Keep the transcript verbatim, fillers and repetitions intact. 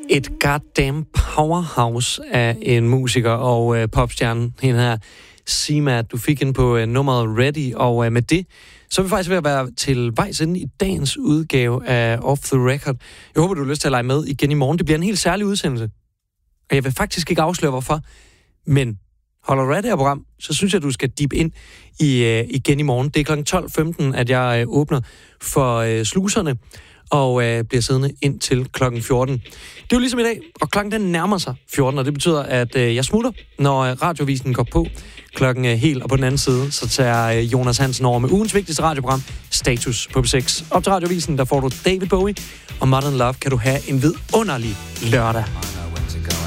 Et goddamn powerhouse af en musiker og øh, popstjerne, hende her, Sima. Du fik hende på øh, nummeret Ready, og øh, med det, så er vi faktisk ved at være til vejs inde i dagens udgave af Off the Record. Jeg håber, du har lyst til at lege med igen i morgen. Det bliver en helt særlig udsendelse. Og jeg vil faktisk ikke afsløre, hvorfor, men holder du af det her program, så synes jeg, du skal deep ind i, øh, igen i morgen. Det er klokken tolv femten, at jeg øh, åbner for øh, sluserne, og øh, bliver siddende ind til klokken fjorten. Det er jo ligesom i dag, og klokken den nærmer sig fjorten, og det betyder, at øh, jeg smutter, når øh, radiovisen går på klokken øh, helt, og på den anden side, så tager øh, Jonas Hansen over med ugens vigtigste radioprogram, Status på P seks. Op til radiovisen, der får du David Bowie, og Modern Love kan du have en vidunderlig lørdag.